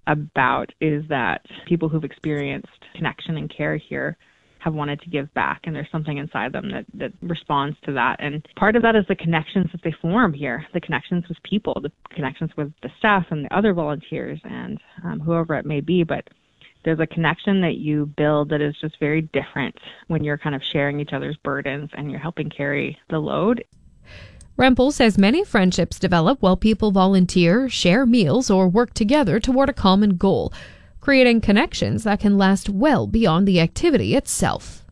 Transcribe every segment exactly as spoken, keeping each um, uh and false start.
about is that people who've experienced connection and care here have wanted to give back, and there's something inside them that, that responds to that. And part of that is the connections that they form here, the connections with people, the connections with the staff and the other volunteers and um, whoever it may be. But there's a connection that you build that is just very different when you're kind of sharing each other's burdens and you're helping carry the load. Rempel says many friendships develop while people volunteer, share meals, or work together toward a common goal, creating connections that can last well beyond the activity itself.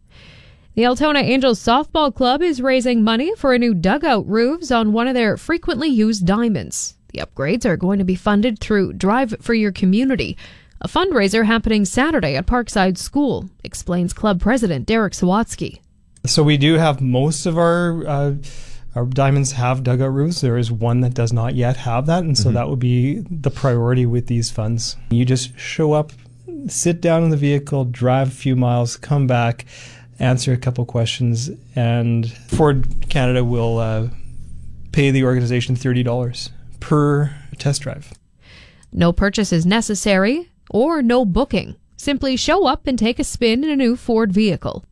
The Altona Angels Softball Club is raising money for a new dugout roofs on one of their frequently used diamonds. The upgrades are going to be funded through Drive for Your Community, a fundraiser happening Saturday at Parkside School, explains club president Derek Sawatsky. So we do have most of our uh, our diamonds have dugout roofs. There is one that does not yet have that, and so mm-hmm. that would be the priority with these funds. You just show up, sit down in the vehicle, drive a few miles, come back, answer a couple questions, and Ford Canada will uh, pay the organization thirty dollars per test drive. No purchase is necessary or no booking. Simply show up and take a spin in a new Ford vehicle.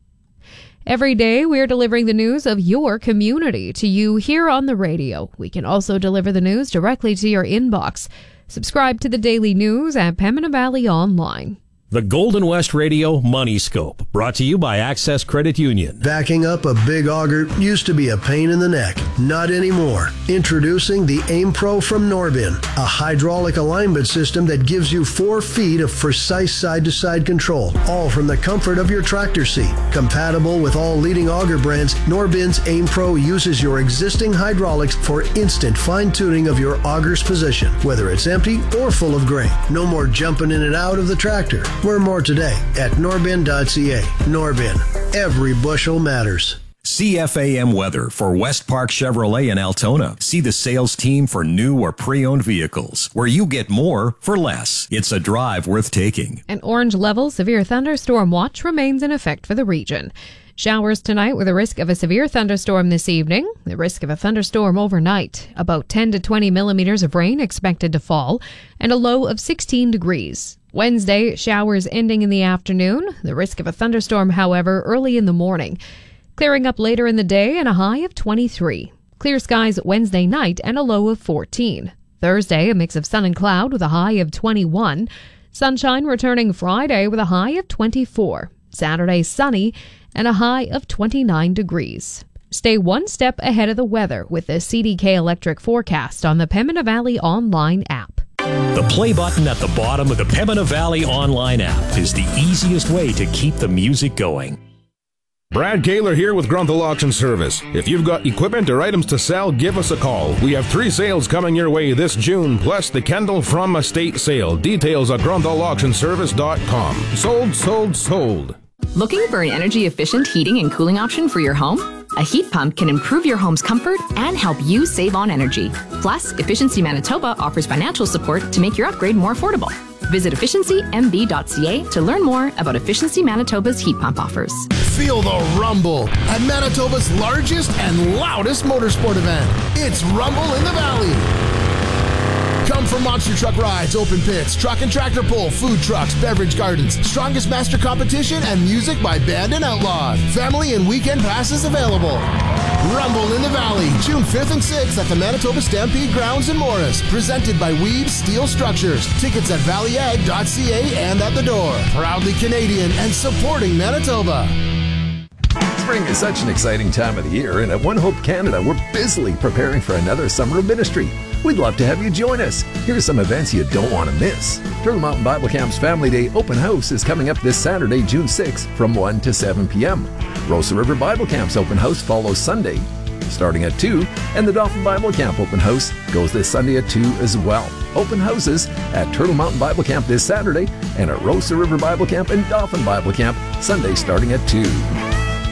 Every day, we're delivering the news of your community to you here on the radio. We can also deliver the news directly to your inbox. Subscribe to the daily news at Pembina Valley Online. The Golden West Radio Money Scope, brought to you by Access Credit Union. Backing up a big auger used to be a pain in the neck. Not anymore. Introducing the Aim Pro from Norbin, a hydraulic alignment system that gives you four feet of precise side-to-side control, all from the comfort of your tractor seat. Compatible with all leading auger brands, Norbin's Aim Pro uses your existing hydraulics for instant fine-tuning of your auger's position, whether it's empty or full of grain. No more jumping in and out of the tractor. Learn more today at norbin dot c a. Norbin. Every bushel matters. C F A M weather for West Park Chevrolet in Altona. See the sales team for new or pre-owned vehicles, where you get more for less. It's a drive worth taking. An orange level severe thunderstorm watch remains in effect for the region. Showers tonight with a risk of a severe thunderstorm this evening. The risk of a thunderstorm overnight. About ten to twenty millimeters of rain expected to fall, and a low of sixteen degrees. Wednesday, showers ending in the afternoon. The risk of a thunderstorm, however, early in the morning. Clearing up later in the day and a high of twenty-three. Clear skies Wednesday night and a low of fourteen. Thursday, a mix of sun and cloud with a high of twenty-one. Sunshine returning Friday with a high of twenty-four. Saturday, sunny and a high of twenty-nine degrees. Stay one step ahead of the weather with the C D K Electric forecast on the Pembina Valley Online app. The play button at the bottom of the Pembina Valley Online app is the easiest way to keep the music going. Brad Kaler here with Grunthal Auction Service. If you've got equipment or items to sell, give us a call. We have three sales coming your way this June, plus the Kendall From Estate sale. Details at grunthal auction service dot com. Sold, sold, sold. Looking for an energy-efficient heating and cooling option for your home? A heat pump can improve your home's comfort and help you save on energy. Plus, Efficiency Manitoba offers financial support to make your upgrade more affordable. Visit efficiency m b dot c a to learn more about Efficiency Manitoba's heat pump offers. Feel the rumble at Manitoba's largest and loudest motorsport event. It's Rumble in the Valley. Come for monster truck rides, open pits, truck and tractor pull, food trucks, beverage gardens, strongest master competition, and music by Band and Outlawed. Family and weekend passes available. Rumble in the Valley, June fifth and sixth at the Manitoba Stampede Grounds in Morris. Presented by Weeb Steel Structures. Tickets at valley ag dot c a and at the door. Proudly Canadian and supporting Manitoba. Spring is such an exciting time of the year, and at One Hope Canada, we're busily preparing for another summer of ministry. We'd love to have you join us. Here's some events you don't want to miss. Turtle Mountain Bible Camp's Family Day Open House is coming up this Saturday, June sixth, from one to seven p.m. Rosa River Bible Camp's Open House follows Sunday, starting at two, and the Dauphin Bible Camp Open House goes this Sunday at two as well. Open houses at Turtle Mountain Bible Camp this Saturday, and at Rosa River Bible Camp and Dauphin Bible Camp Sunday starting at two.